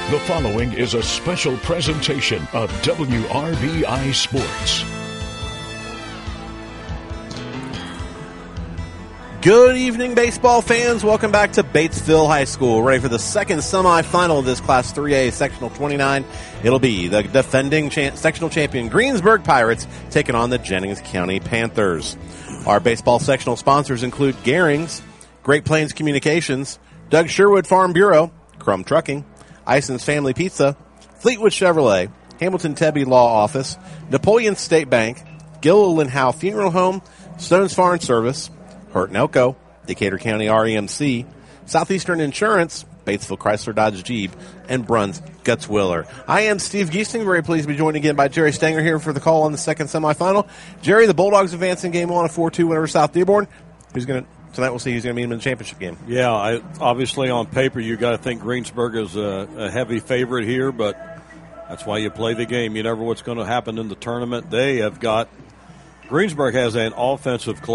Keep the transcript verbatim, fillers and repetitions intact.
The following is a special presentation of W R B I Sports. Good evening, baseball fans. Welcome back to Batesville High School. Ready for the second semifinal of this Class three A Sectional twenty-nine. It'll be the defending cha- sectional champion Greensburg Pirates taking on the Jennings County Panthers. Our baseball sectional sponsors include Gehrings, Great Plains Communications, Doug Sherwood Farm Bureau, Crum Trucking, Ison's Family Pizza, Fleetwood Chevrolet, Hamilton Tebby Law Office, Napoleon State Bank, Gilliland Howe Funeral Home, Stones Farm Service, Hurt and Elko, Decatur County R E M C, Southeastern Insurance, Batesville Chrysler Dodge Jeep, and Bruns Gutzwiller. I am Steve Giesting, very pleased to be joined again by Jerry Stanger here for the call on the second semifinal. Jerry, the Bulldogs advancing game one, a four two win over South Dearborn. Who's going to tonight? We'll see who's going to meet them in the championship game. Yeah, I, obviously on paper you got to think Greensburg is a, a heavy favorite here, but that's why you play the game. You never know what's going to happen in the tournament. They have got Greensburg has an offensive club.